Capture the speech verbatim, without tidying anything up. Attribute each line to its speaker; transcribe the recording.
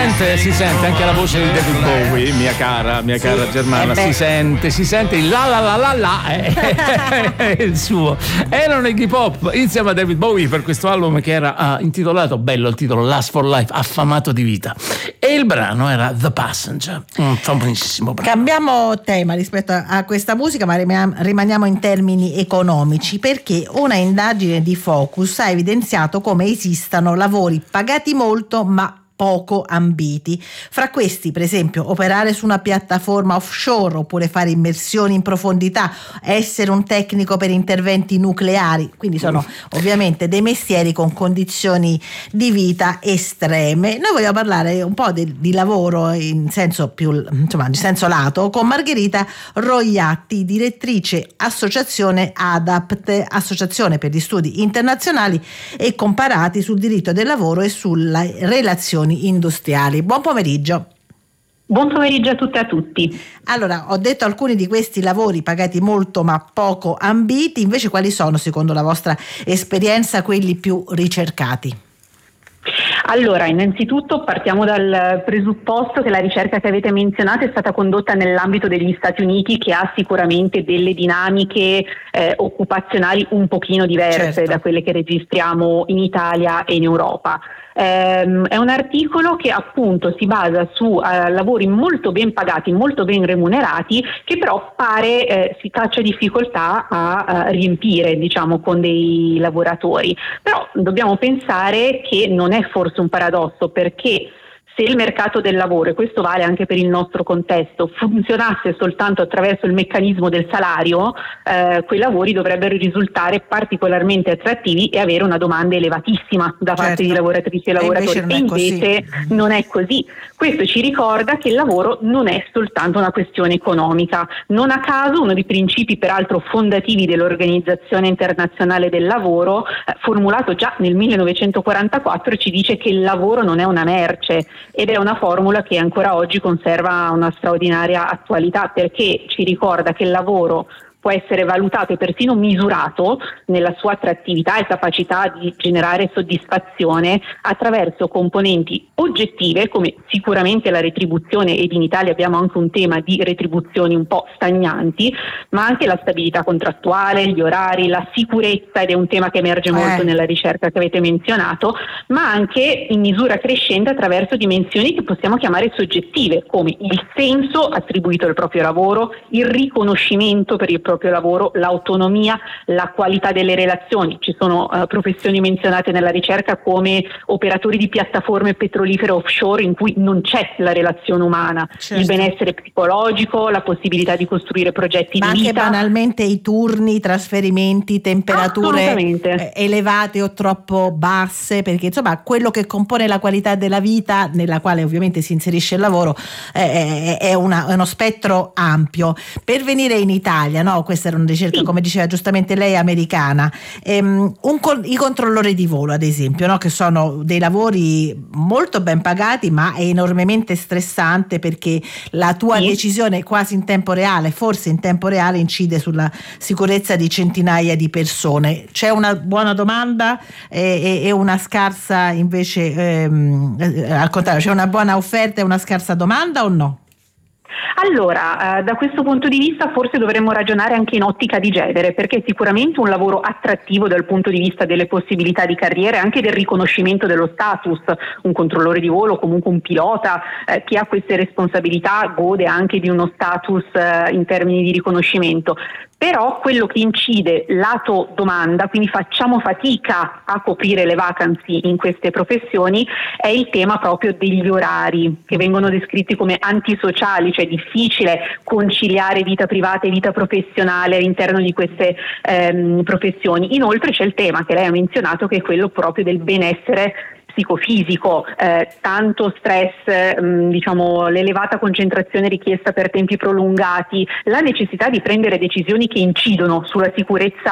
Speaker 1: sente, si sente anche la voce di David Bowie, mia cara, mia sì, cara Germana, si sente, si sente il la la la la la è il suo. Erano Iggy Pop insieme a David Bowie per questo album che era uh, intitolato, bello il titolo, Last for Life, affamato di vita, e il brano era The Passenger, un famosissimo brano.
Speaker 2: Cambiamo tema rispetto a questa musica, ma rimaniamo in termini economici, perché una indagine di Focus ha evidenziato come esistano lavori pagati molto ma poco ambiti. Fra questi, per esempio, operare su una piattaforma offshore, oppure fare immersioni in profondità, essere un tecnico per interventi nucleari. Quindi sono ovviamente dei mestieri con condizioni di vita estreme. Noi vogliamo parlare un po' di, di lavoro in senso più, insomma, in senso lato, con Margherita Roiatti, direttrice associazione ADAPT, Associazione per gli Studi Internazionali e Comparati sul diritto del lavoro e sulle relazioni industriali. Buon pomeriggio.
Speaker 3: Buon pomeriggio a tutte e a tutti.
Speaker 2: Allora, ho detto alcuni di questi lavori pagati molto ma poco ambiti, invece quali sono secondo la vostra esperienza quelli più ricercati?
Speaker 3: Allora, innanzitutto partiamo dal presupposto che la ricerca che avete menzionato è stata condotta nell'ambito degli Stati Uniti, che ha sicuramente delle dinamiche eh, occupazionali un pochino diverse certo. da quelle che registriamo in Italia e in Europa. Um, è un articolo che appunto si basa su uh, lavori molto ben pagati, molto ben remunerati, che però pare eh, si faccia difficoltà a, a riempire, diciamo, con dei lavoratori. Però dobbiamo pensare che non è forse un paradosso, perché se il mercato del lavoro, e questo vale anche per il nostro contesto, funzionasse soltanto attraverso il meccanismo del salario, eh, quei lavori dovrebbero risultare particolarmente attrattivi e avere una domanda elevatissima da parte certo. di lavoratrici e lavoratori. E invece, e invece non è così. Questo ci ricorda che il lavoro non è soltanto una questione economica. Non a caso uno dei principi peraltro fondativi dell'Organizzazione Internazionale del Lavoro, eh, formulato già nel millenovecentoquarantaquattro, ci dice che il lavoro non è una merce. Ed è una formula che ancora oggi conserva una straordinaria attualità, perché ci ricorda che il lavoro può essere valutato e persino misurato nella sua attrattività e capacità di generare soddisfazione attraverso componenti oggettive, come sicuramente la retribuzione, ed in Italia abbiamo anche un tema di retribuzioni un po' stagnanti, ma anche la stabilità contrattuale, gli orari, la sicurezza, ed è un tema che emerge eh. molto nella ricerca che avete menzionato, ma anche in misura crescente attraverso dimensioni che possiamo chiamare soggettive, come il senso attribuito al proprio lavoro, il riconoscimento per il proprio proprio lavoro, l'autonomia, la qualità delle relazioni. Ci sono uh, professioni menzionate nella ricerca come operatori di piattaforme petrolifere offshore, in cui non c'è la relazione umana, certo. il benessere psicologico, la possibilità di costruire progetti
Speaker 2: ma
Speaker 3: di vita.
Speaker 2: Ma anche banalmente i turni, i trasferimenti, temperature elevate o troppo basse, perché insomma quello che compone la qualità della vita, nella quale ovviamente si inserisce il lavoro, è, è, una, è uno spettro ampio. Per venire in Italia, no? Questa era una ricerca, sì. come diceva giustamente lei, americana. Ehm, un, I controllori di volo, ad esempio, no? Che sono dei lavori molto ben pagati, ma è enormemente stressante, perché la tua sì. decisione quasi in tempo reale, forse in tempo reale, incide sulla sicurezza di centinaia di persone. C'è una buona domanda e, e, e una scarsa invece, ehm, al contrario, c'è una buona offerta e una scarsa domanda o no?
Speaker 3: Allora, eh, da questo punto di vista forse dovremmo ragionare anche in ottica di genere, perché è sicuramente un lavoro attrattivo dal punto di vista delle possibilità di carriera e anche del riconoscimento dello status. Un controllore di volo, comunque un pilota, eh, chi ha queste responsabilità gode anche di uno status eh, in termini di riconoscimento. Però quello che incide lato domanda, quindi facciamo fatica a coprire le vacancy in queste professioni, è il tema proprio degli orari, che vengono descritti come antisociali, cioè difficile conciliare vita privata e vita professionale all'interno di queste ehm, professioni. Inoltre c'è il tema che lei ha menzionato, che è quello proprio del benessere psicofisico, eh, tanto stress, mh, diciamo l'elevata concentrazione richiesta per tempi prolungati, la necessità di prendere decisioni che incidono sulla sicurezza